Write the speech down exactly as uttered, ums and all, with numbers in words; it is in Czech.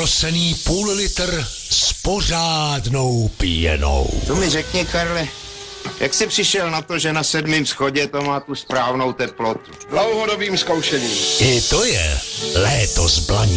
Prosený půl litr s pořádnou píjenou. To mi řekni, Karle, jak jsi přišel na to, že na sedmém schodě to má tu správnou teplotu? Dlouhodobým zkoušením. I to je léto zblaní.